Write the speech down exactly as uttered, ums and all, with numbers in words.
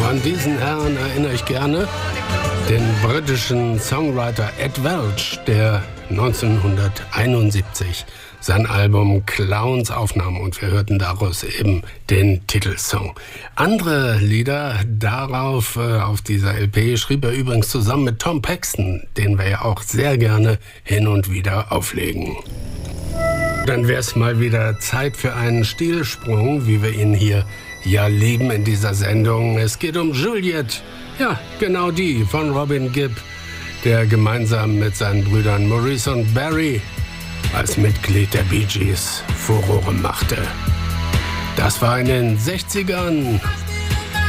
An diesen Herrn erinnere ich gerne, den britischen Songwriter Ed Welch, der neunzehnhunderteinundsiebzig sein Album Clowns aufnahm und wir hörten daraus eben den Titelsong. Andere Lieder darauf, äh, auf dieser L P, schrieb er übrigens zusammen mit Tom Paxton, den wir ja auch sehr gerne hin und wieder auflegen. Dann wäre es mal wieder Zeit für einen Stilsprung, wie wir ihn hier ja lieben in dieser Sendung. Es geht um Juliette, ja, genau die von Robin Gibb, der gemeinsam mit seinen Brüdern Maurice und Barry als Mitglied der Bee Gees Furore machte. Das war in den sechzigern.